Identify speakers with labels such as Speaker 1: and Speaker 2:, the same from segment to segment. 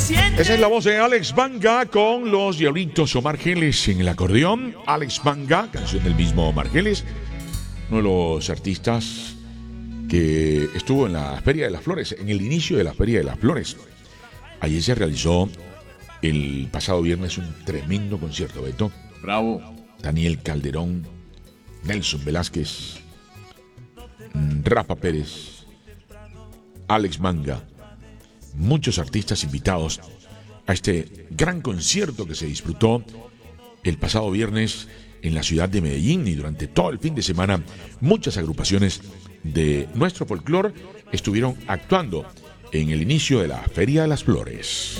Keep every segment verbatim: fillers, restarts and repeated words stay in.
Speaker 1: Esa es la voz de Alex Manga con los Diablitos o Margeles en el acordeón. Alex Manga, canción del mismo Margeles, uno de los artistas que estuvo en la Feria de las Flores, en el inicio de la Feria de las Flores. Allí se realizó el pasado viernes un tremendo concierto, Beto.
Speaker 2: Bravo.
Speaker 1: Daniel Calderón, Nelson Velázquez, Rafa Pérez, Alex Manga, muchos artistas invitados a este gran concierto que se disfrutó el pasado viernes en la ciudad de Medellín, y durante todo el fin de semana muchas agrupaciones de nuestro folclore estuvieron actuando en el inicio de la Feria de las Flores.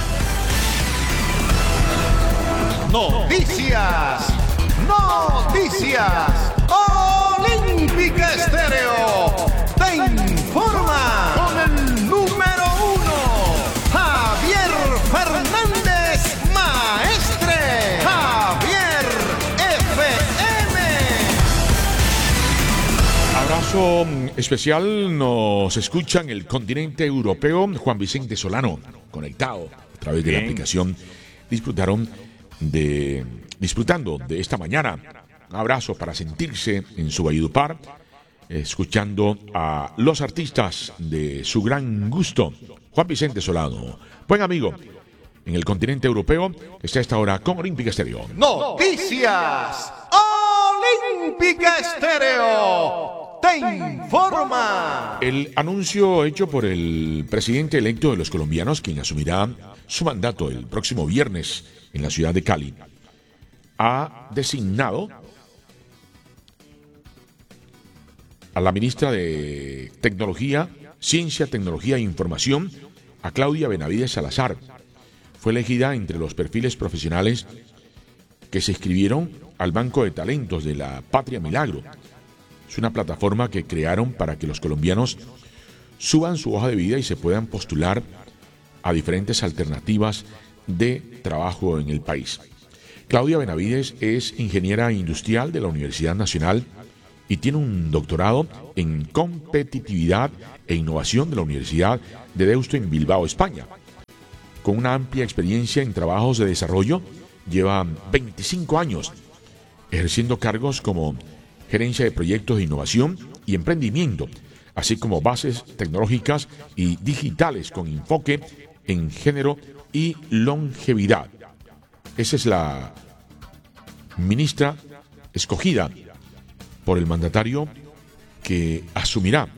Speaker 3: Noticias, noticias, Olímpica Estéreo te informa con el número uno, Javier Fernández Maestre, Javier F M.
Speaker 1: Abrazo especial, nos escucha en el continente europeo Juan Vicente Solano, conectado a través de la aplicación. Disfrutaron de disfrutando de esta mañana. Un abrazo para sentirse en su Valledupar, escuchando a los artistas de su gran gusto. Juan Vicente Solano, buen amigo en el continente europeo, está a esta hora con Olímpica Estéreo.
Speaker 3: Noticias, Olímpica Estéreo te informa.
Speaker 1: El anuncio hecho por el presidente electo de los colombianos, quien asumirá su mandato el próximo viernes en la ciudad de Cali, ha designado a la ministra de Tecnología, Ciencia, Tecnología e Información, a Claudia Benavides Salazar. Fue elegida entre los perfiles profesionales que se inscribieron al Banco de Talentos de la Patria Milagro. Es una plataforma que crearon para que los colombianos suban su hoja de vida y se puedan postular a diferentes alternativas de trabajo en el país. Claudia Benavides es ingeniera industrial de la Universidad Nacional y tiene un doctorado en competitividad e innovación de la Universidad de Deusto en Bilbao, España. Con una amplia experiencia en trabajos de desarrollo, lleva veinticinco años ejerciendo cargos como gerencia de proyectos de innovación y emprendimiento, así como bases tecnológicas y digitales con enfoque en género y longevidad. Esa es la ministra escogida por el mandatario que asumirá